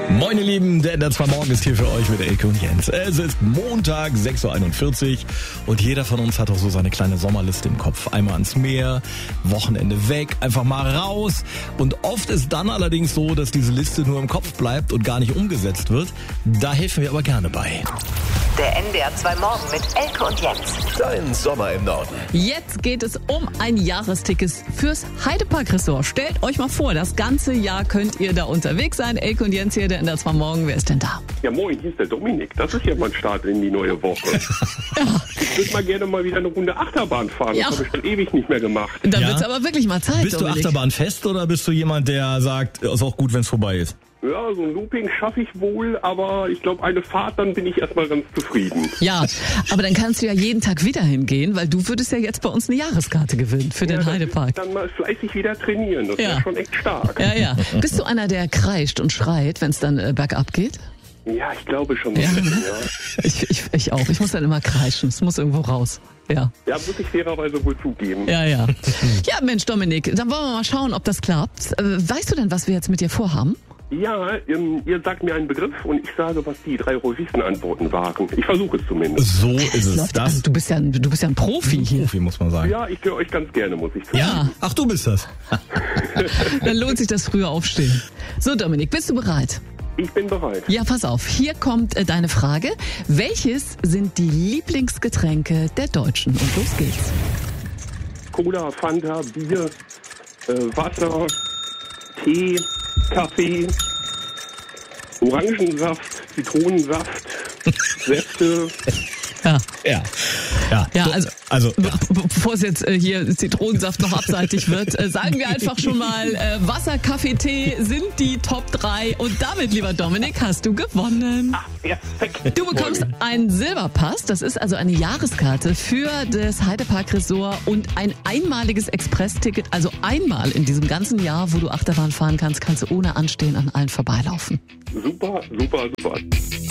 Moin ihr Lieben, der NDR 2 Morgen ist hier für euch mit Elke und Jens. Es ist Montag, 6.41 Uhr und jeder von uns hat auch so seine kleine Sommerliste im Kopf. Einmal ans Meer, Wochenende weg, einfach mal raus. Und oft ist dann allerdings so, dass diese Liste nur im Kopf bleibt und gar nicht umgesetzt wird. Da helfen wir aber gerne bei. Der NDR 2 Morgen mit Elke und Jens. Dein Sommer im Norden. Jetzt geht es um ein Jahresticket fürs Heidepark-Ressort. Stellt euch mal vor, das ganze Jahr könnt ihr da unterwegs sein. Elke und Jens hier, der NDR 2 Morgen. Wer ist denn da? Ja, moin, hier ist der Dominik. Das ist ja mein Start in die neue Woche. Ich würde mal gerne mal wieder eine Runde Achterbahn fahren. Ja. Das habe ich schon ewig nicht mehr gemacht. Dann Ja? wird's aber wirklich mal Zeit, Bist du Dominik. Achterbahnfest oder bist du jemand, der sagt, ist auch gut, wenn es vorbei ist? Ja, so ein Looping schaffe ich wohl, aber ich glaube, eine Fahrt, dann bin ich erstmal ganz zufrieden. Ja, aber dann kannst du ja jeden Tag wieder hingehen, weil du würdest ja jetzt bei uns eine Jahreskarte gewinnen für den Ja, Heidepark. Dann mal fleißig wieder trainieren. Das Ja. wäre schon echt stark. Ja, ja. Bist du einer, der kreischt und schreit, wenn es dann bergab geht? Ja, ich glaube schon. So Ja. ein bisschen, ja. Ich auch. Ich muss dann immer kreischen. Es muss irgendwo raus. Ja. Ja, muss ich fairerweise wohl zugeben. Ja, ja. Ja, Mensch, Dominik, dann wollen wir mal schauen, ob das klappt. Weißt du denn, was wir jetzt mit dir vorhaben? Ja, ihr sagt mir einen Begriff und ich sage, was die 3 häufigsten Antworten waren. Ich versuche es zumindest. So ist es. Also, Das du bist ja ein Profi hier. Profi, muss man sagen. Ja, ich höre euch ganz gerne, muss ich sagen. Ja, Ach, du bist das. dann lohnt sich das früher aufstehen. So, Dominik, bist du bereit? Ich bin bereit. Ja, pass auf. Hier kommt deine Frage. Welches sind die Lieblingsgetränke der Deutschen? Und los geht's. Cola, Fanta, Bier, Wasser, Tee, Kaffee, Orangensaft, Zitronensaft, Säfte. Ja. Ja. Ja, Ja, also, ja. bevor es jetzt hier Zitronensaft noch abseitig wird, sagen wir einfach schon mal, Wasser, Kaffee, Tee sind die Top 3. Und damit, lieber Dominik, hast du gewonnen. Perfekt. Du bekommst einen Silberpass, das ist also eine Jahreskarte für das Heidepark-Ressort und ein einmaliges Express-Ticket, also einmal in diesem ganzen Jahr, wo du Achterbahn fahren kannst, kannst du ohne Anstehen an allen vorbeilaufen. Super, super, super.